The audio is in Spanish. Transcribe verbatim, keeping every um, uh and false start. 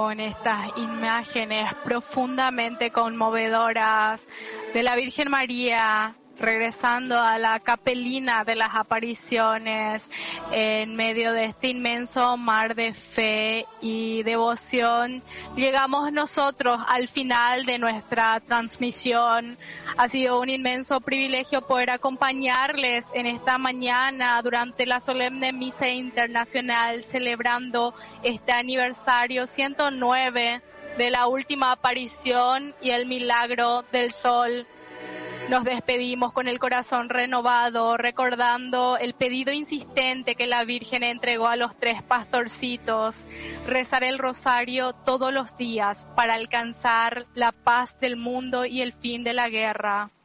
con estas imágenes profundamente conmovedoras de la Virgen María regresando a la capelina de las apariciones en medio de este inmenso mar de fe y devoción. Llegamos nosotros al final de nuestra transmisión. Ha sido un inmenso privilegio poder acompañarles en esta mañana durante la solemne misa internacional celebrando este aniversario ciento nueve de la última aparición y el milagro del sol. Nos despedimos con el corazón renovado, recordando el pedido insistente que la Virgen entregó a los tres pastorcitos: rezar el rosario todos los días para alcanzar la paz del mundo y el fin de la guerra.